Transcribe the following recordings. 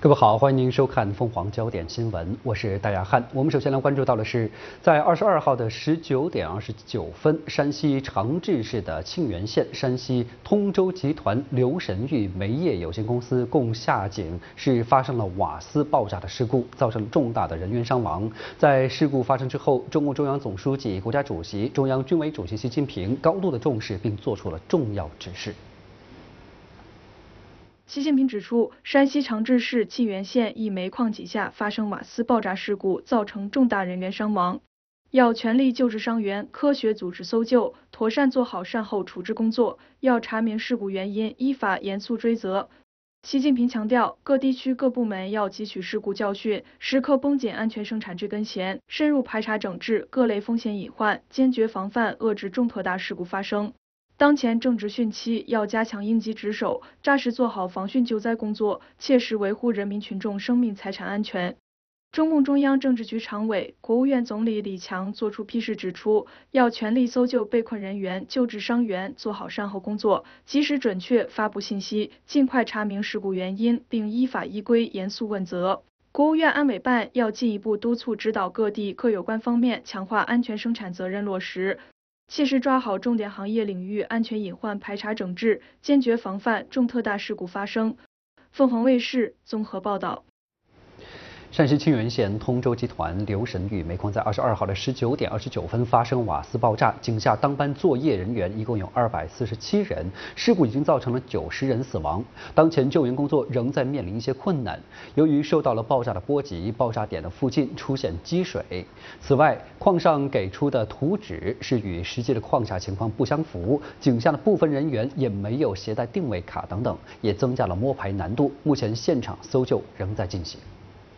各位好，欢迎您收看凤凰焦点新闻，我是戴亚汉。我们首先来关注到的是，在22号的19点29分，山西长治市的沁源县山西通州集团刘神玉煤业有限公司供下井是发生了瓦斯爆炸的事故，造成重大的人员伤亡。在事故发生之后，中共中央总书记、国家主席、中央军委主席习近平高度的重视，并作出了重要指示。 习近平指出，山西长治市沁源县一煤矿井下发生瓦斯爆炸事故，造成重大人员伤亡，要全力救治伤员，科学组织搜救，妥善做好善后处置工作，要查明事故原因，依法严肃追责。习近平强调，各地区各部门要汲取事故教训，时刻绷紧安全生产追根弦，深入排查整治各类风险隐患，坚决防范遏制重特大事故发生。当前正值汛期，要加强应急值守，扎实做好防汛救灾工作，切实维护人民群众生命财产安全。中共中央政治局常委、国务院总理李强作出批示指出，要全力搜救被困人员，救治伤员，做好善后工作，及时准确发布信息，尽快查明事故原因，并依法依规严肃问责。国务院安委办要进一步督促指导各地各有关方面强化安全生产责任落实，切实抓好重点行业领域安全隐患排查整治，坚决防范重特大事故发生。凤凰卫视综合报道。 山西沁源县通州集团刘神玉煤矿在22号的19点29分发生瓦斯爆炸，井下当班作业人员一共有247人，事故已经造成了90人死亡。当前救援工作仍在面临一些困难，由于受到了爆炸的波及，爆炸点的附近出现积水。此外，矿上给出的图纸是与实际的矿下情况不相符，井下的部分人员也没有携带定位卡等等，也增加了摸排难度。目前现场搜救仍在进行。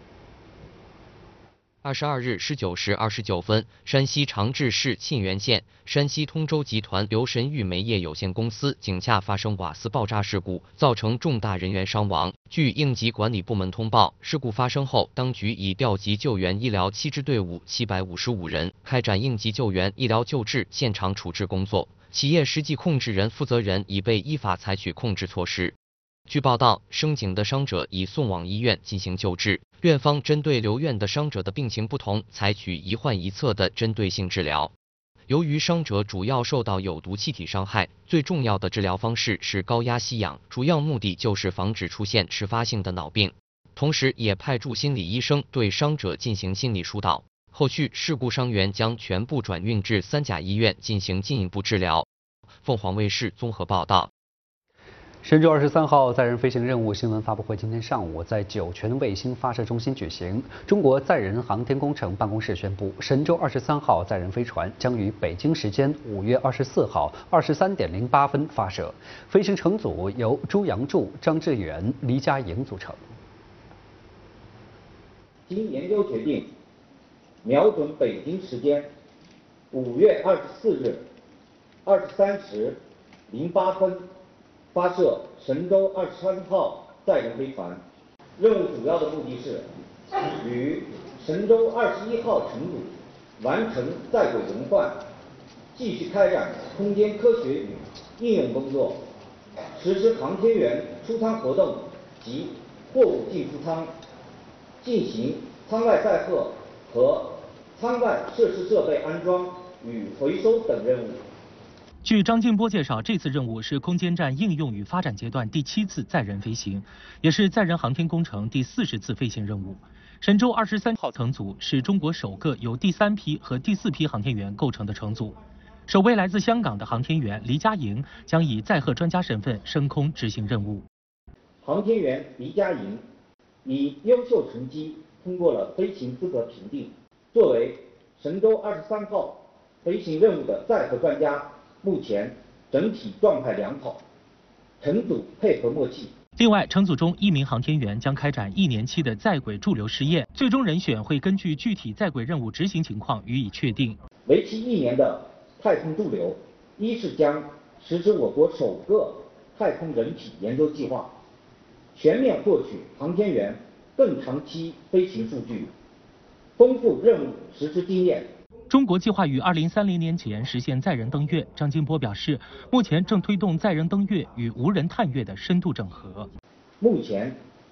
22日19时29分，山西长治市沁源县山西通州集团刘神玉煤业有限公司井下发生瓦斯爆炸事故，造成重大人员伤亡。据应急管理部门通报，事故发生后，当局已调集救援医疗7支队伍755人，开展应急救援、医疗救治、现场处置工作。企业实际控制人负责人已被依法采取控制措施。据报道，升井的伤者已送往医院进行救治。院方针对留院的伤者的病情不同，采取一患一策的针对性治疗。由于伤者主要受到有毒气体伤害，最重要的治疗方式是高压吸氧，主要目的就是防止出现迟发性的脑病。同时，也派驻心理医生对伤者进行心理疏导。后续事故伤员将全部转运至3甲医院进行进一步治疗。凤凰卫视综合报道。 神舟23号载人飞行任务新闻发布会今天上午在酒泉卫星发射中心举行。中国载人航天工程办公室宣布，神舟23号载人飞船将于北京时间5月24号23点08分发射。飞行乘组由朱杨柱、张志远、黎佳莹组成。 经研究决定，瞄准北京时间5月24日23时08分。发射神舟23号载人飞船，任务主要的目的是与神舟21号乘组完成在轨轮换，继续开展空间科学与应用工作，实施航天员出舱活动及货物进出舱，进行舱外载荷和舱外设施设备安装与回收等任务。 据张金波介绍，这次任务是空间站应用与发展阶段第7次载人飞行，也是载人航天工程第40次飞行任务。神舟23号乘组是中国首个由第3批和第4批航天员构成的乘组。首位来自香港的航天员黎佳莹将以载荷专家身份升空执行任务。 航天员黎佳莹以优秀成绩通过了飞行资格评定，作为神舟23号飞行任务的载荷专家。目前整体状态良好，乘组配合默契。 另外，乘组中1名航天员将开展1年期的在轨驻留试验，最终人选会根据具体在轨任务执行情况予以确定。 为期1年的太空驻留，一是将实施我国首个太空人体研究计划，全面获取航天员更长期飞行数据，丰富任务实施经验。 中国计划于2030年前实现载人登月。张金波表示，目前正推动载人登月与无人探月的深度整合。 目前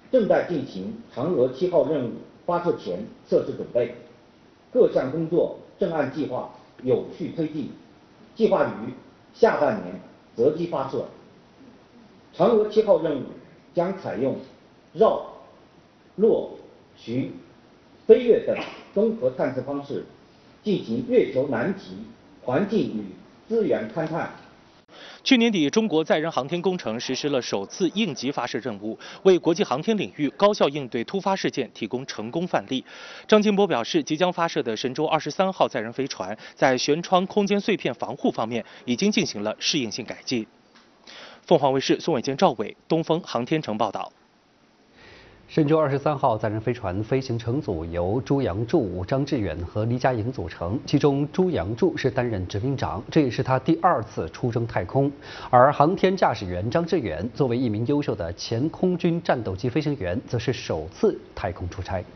正在进行嫦娥7号任务发射前测试准备，各项工作正按计划有序推进，计划于下半年择机发射。嫦娥7号任务将采用绕、落、巡、飞跃等综合探测方式，进行月球南极环境与资源勘探。 去年底，中国载人航天工程实施了首次应急发射任务，为国际航天领域高效应对突发事件提供成功范例。张金波表示，即将发射的神舟23号载人飞船在舷窗空间碎片防护方面已经进行了适应性改进。凤凰卫视宋伟健、赵伟，东风航天城报道。 神舟23号载人飞船飞行乘组由朱杨柱、张志远和黎佳莹组成，其中朱杨柱是担任指令长，这也是他第2次出征太空。而航天驾驶员张志远作为一名优秀的前空军战斗机飞行员，则是首次太空出差。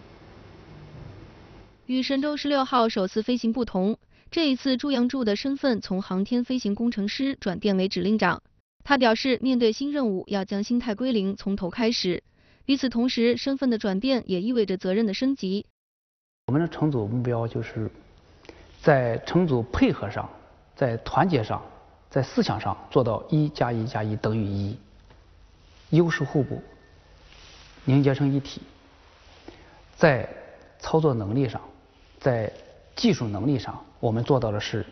与神舟16号首次飞行不同，这一次朱杨柱的身份从航天飞行工程师转变为指令长。他表示，面对新任务，要将心态归零，从头开始。与此同时，身份的转变也意味着责任的升级。 我们的乘组目标就是在乘组配合上，在团结上，在思想上做到1+1+1等于1，优势互补，凝结成一体。在操作能力上，在技术能力上，我们做到的是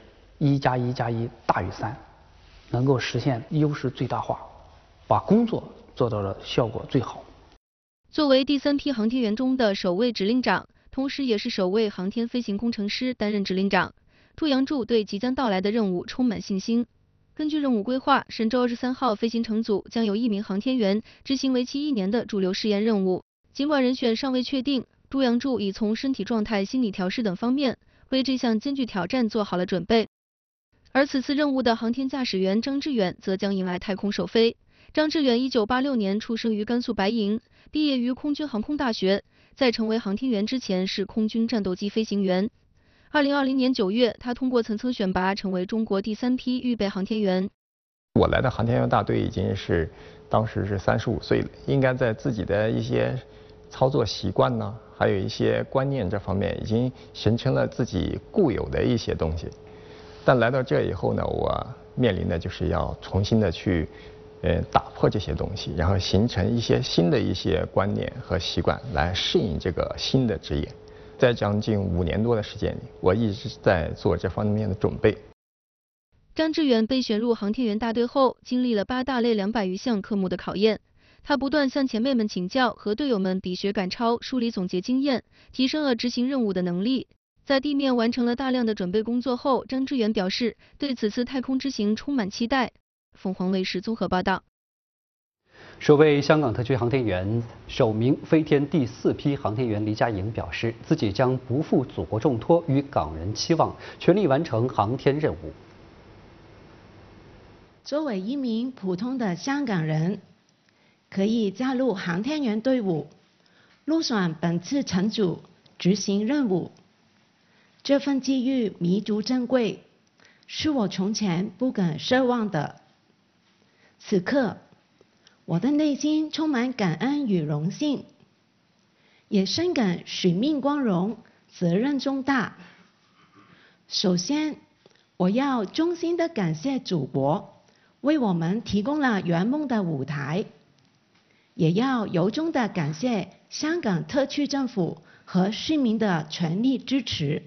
1+1+1大于3，能够实现优势最大化，把工作做到了效果最好。 作为第3批航天员中的首位指令长，同时也是首位航天飞行工程师担任指令长，朱杨柱对即将到来的任务充满信心。根据任务规划，神舟23号飞行乘组将由1名航天员执行为期1年的驻留试验任务。尽管人选尚未确定，朱杨柱已从身体状态、心理调试等方面为这项艰巨挑战做好了准备。而此次任务的航天驾驶员张志远则将迎来太空首飞。张志远1986年出生于甘肃白银，毕业于空军航空大学，在成为航天员之前是空军战斗机飞行员。2020年9月，他通过层层选拔，成为中国第3批预备航天员。 我来的航天员大队已经是当时是35岁了，应该在自己的一些操作习惯呢，还有一些观念这方面，已经形成了自己固有的一些东西。但来到这以后呢，我面临的就是要重新的去打破这些东西，然后形成一些新的一些观念和习惯，来适应这个新的职业。在将近5年多的时间里，我一直在做这方面的准备。 张志远被选入航天员大队后，经历了8大类200余项科目的考验。他不断向前辈们请教，和队友们比学赶超，梳理总结经验，提升了执行任务的能力。在地面完成了大量的准备工作后，张志远表示对此次太空之行充满期待。凤凰卫视综合报道。 首位香港特区航天员、首名飞天第4批航天员黎佳莹表示，自己将不负祖国重托与港人期望，全力完成航天任务。 作为一名普通的香港人，可以加入航天员队伍，入选本次乘组执行任务，这份机遇弥足珍贵，是我从前不敢奢望的。此刻，我的内心充满感恩与荣幸，也深感使命光荣，责任重大。首先，我要衷心的感谢祖国，为我们提供了圆梦的舞台，也要由衷的感谢香港特区政府和市民的全力支持。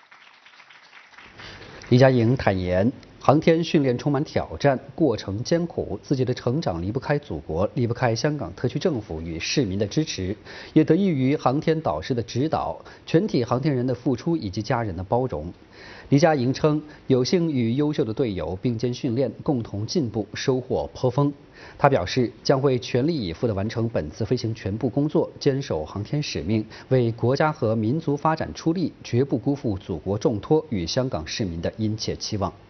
黎佳莹坦言，航天训练充满挑战，过程艰苦，自己的成长离不开祖国，离不开香港特区政府与市民的支持，也得益于航天导师的指导、全体航天人的付出以及家人的包容。黎佳莹称，有幸与优秀的队友并肩训练，共同进步，收获颇丰。他表示，将会全力以赴地完成本次飞行全部工作，坚守航天使命，为国家和民族发展出力，绝不辜负祖国重托与香港市民的殷切期望。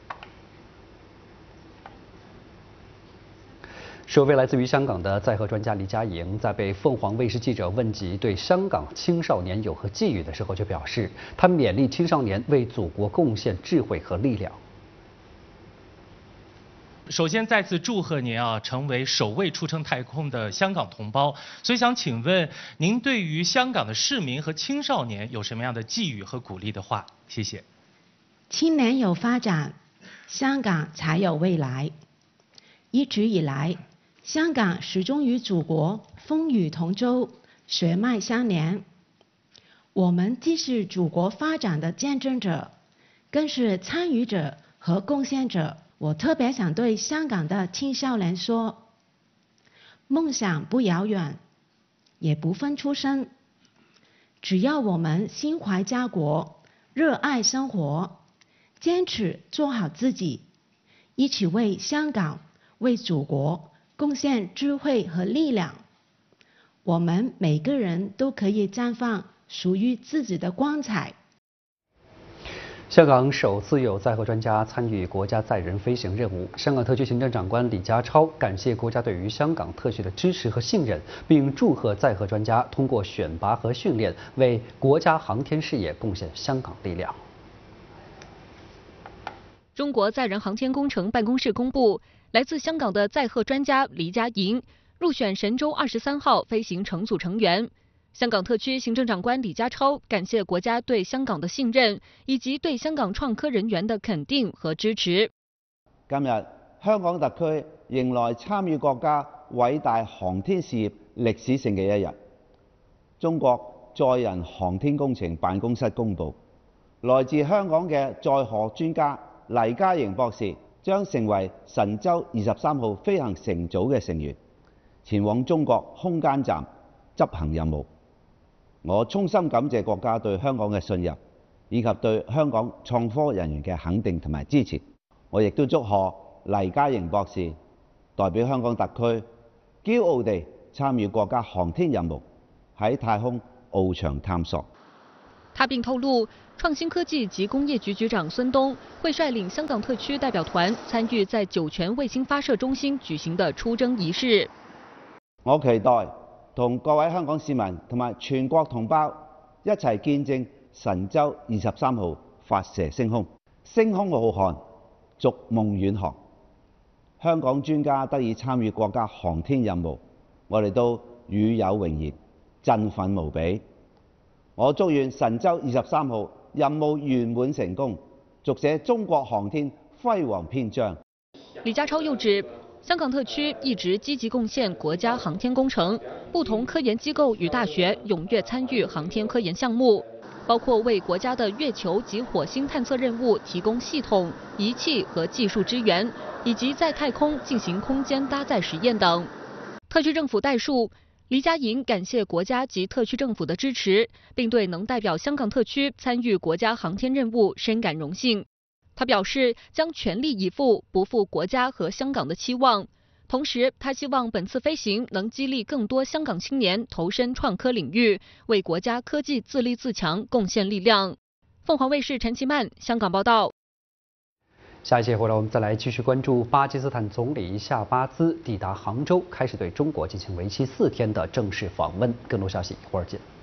首位来自于香港的载荷专家黎佳莹，在被凤凰卫视记者问及对香港青少年有何寄语的时候，就表示，他勉励青少年为祖国贡献智慧和力量。 首先再次祝贺您啊，成为首位出征太空的香港同胞。所以想请问您对于香港的市民和青少年有什么样的寄语和鼓励的话？谢谢。 青年有发展，香港才有未来。一直以来，香港始终与祖国风雨同舟，血脉相连。我们既是祖国发展的见证者，更是参与者和贡献者。我特别想对香港的青少年说，梦想不遥远，也不分出身，只要我们心怀家国，热爱生活，坚持做好自己，一起为香港、为祖国贡献智慧和力量，我们每个人都可以绽放属于自己的光彩。 香港首次有载荷专家参与国家载人飞行任务。香港特区行政长官李家超感谢国家对于香港特区的支持和信任，并祝贺载荷专家通过选拔和训练，为国家航天事业贡献香港力量。 中国载人航天工程办公室公布，来自香港的载荷专家黎家营入选神舟23号飞行乘组成员。香港特区行政长官李家超感谢国家对香港的信任，以及对香港创科人员的肯定和支持。 今日香港特區迎來參與國家偉大航天事業歷史性嘅一日。中國載人航天工程辦公室公佈，來自香港嘅載荷專家黎家營博士將成為神舟23號飛行乘組嘅成員，前往中國空間站執行任務。我衷心感謝國家對香港嘅信任，以及對香港創科人員嘅肯定同埋支持。我亦都祝賀黎家營博士代表香港特區驕傲地參與國家航天任務，喺太空翱翔探索。 他并透露，创新科技及工业局局長孫東會率領香港特區代表團參與在酒泉衛星發射中心舉行的出征儀式。 我期待同各位香港市民同埋全國同胞一齊見證神舟23號發射升空，星空浩瀚，逐夢遠航。香港專家得以參與國家航天任務，我哋都與有榮焉，振奮無比。我祝願神舟23號任務圓滿成功，續寫中國航天輝煌篇章。 李家超又指，香港特區一直積極貢獻國家航天工程，不同科研機構與大學踴躍參與航天科研項目，包括為國家的月球及火星探測任務提供系統、儀器和技術支援，以及在太空進行空間搭載實驗等。特區政府代述，黎家營感謝國家及特區政府的支持，並對能代表香港特區參與國家航天任務深感榮幸。他表示將全力以赴，不負國家和香港的期望。同時，他希望本次飛行能激勵更多香港青年投身創科領域，為國家科技自立自強貢獻力量。鳳凰衛視陳其曼香港報道。 下一節回來，我們再來繼續關注巴基斯坦總理夏巴茲抵達杭州，開始對中國進行為期4天的正式訪問。更多消息一會兒見。